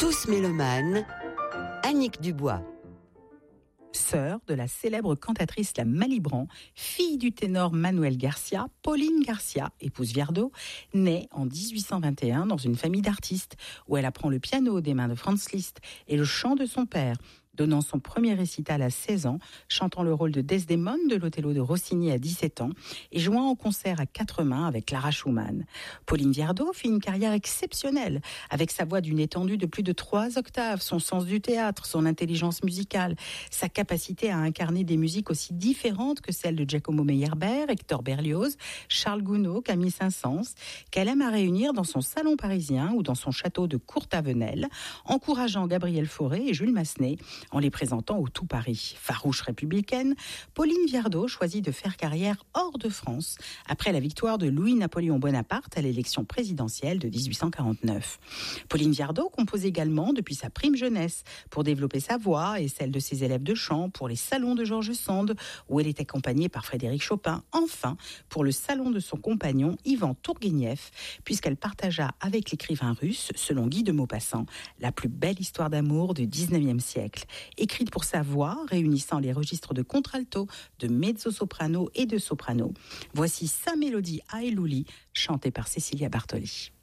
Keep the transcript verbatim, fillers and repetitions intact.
Tous mélomanes, Annick Dubois. Sœur de la célèbre cantatrice La Malibran, fille du ténor Manuel Garcia, Pauline Garcia, épouse Viardot, naît en dix-huit cent vingt et un dans une famille d'artistes où elle apprend le piano des mains de Franz Liszt et le chant de son père, donnant son premier récital à seize ans, chantant le rôle de Desdémone de l'Othello de Rossini à dix-sept ans et jouant en concert à quatre mains avec Clara Schumann. Pauline Viardot fit une carrière exceptionnelle avec sa voix d'une étendue de plus de trois octaves, son sens du théâtre, son intelligence musicale, sa capacité à incarner des musiques aussi différentes que celles de Giacomo Meyerbeer, Hector Berlioz, Charles Gounod, Camille Saint-Saëns, qu'elle aime à réunir dans son salon parisien ou dans son château de Courtavenel, encourageant Gabriel Fauré et Jules Massenet en les présentant au tout Paris. Farouche républicaine, Pauline Viardot choisit de faire carrière hors de France après la victoire de Louis-Napoléon Bonaparte à l'élection présidentielle de dix-huit cent quarante-neuf. Pauline Viardot compose également depuis sa prime jeunesse pour développer sa voix et celle de ses élèves de chant pour les salons de Georges Sand où elle est accompagnée par Frédéric Chopin, enfin pour le salon de son compagnon Ivan Tourguenieff puisqu'elle partagea avec l'écrivain russe, selon Guy de Maupassant, la plus belle histoire d'amour du dix-neuvième siècle. Écrite pour sa voix, réunissant les registres de contralto, de mezzo-soprano et de soprano. Voici sa mélodie Aïlouli, chantée par Cecilia Bartoli.